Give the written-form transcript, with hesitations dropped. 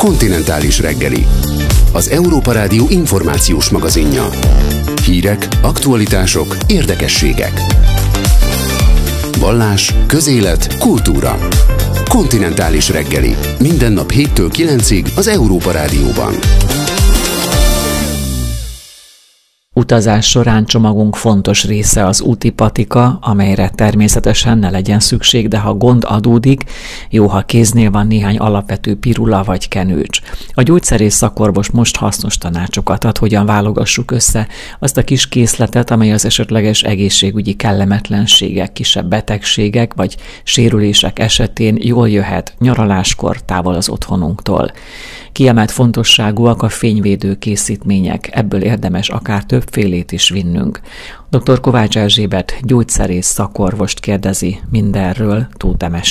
Kontinentális reggeli. Az Európa Rádió információs magazinja. Hírek, aktualitások, érdekességek. Vallás, közélet, kultúra. Kontinentális reggeli. Minden nap 7-től 9-ig az Európa Rádióban. Utazás során csomagunk fontos része az úti patika, amelyre természetesen ne legyen szükség, de ha gond adódik, jó, ha kéznél van néhány alapvető pirula vagy kenőcs. A gyógyszerész szakorvos most hasznos tanácsokat ad, hogyan válogassuk össze azt a kis készletet, amely az esetleges egészségügyi kellemetlenségek, kisebb betegségek vagy sérülések esetén jól jöhet nyaraláskor távol az otthonunktól. Kiemelt fontosságúak a fényvédő készítmények, ebből érdemes akár többfélét is vinnünk. Dr. Kovács Erzsébet gyógyszerész szakorvost kérdezi mindenről Tóth Demes